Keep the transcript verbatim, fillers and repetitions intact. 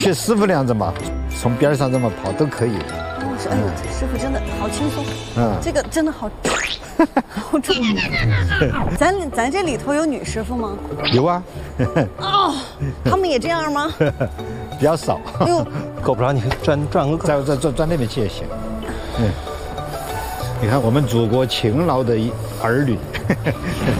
学师傅那样子嘛，从边上这么跑都可以。 是，哎呦，这师傅真的好轻松。 嗯， 这个真的好，好重。咱咱这里头有女师傅吗？ 有啊。 哦，他们也这样吗？ 比较少。 哎呦， 够不着你转转个再再转转那边去也行。嗯，你看我们祖国勤劳的儿女。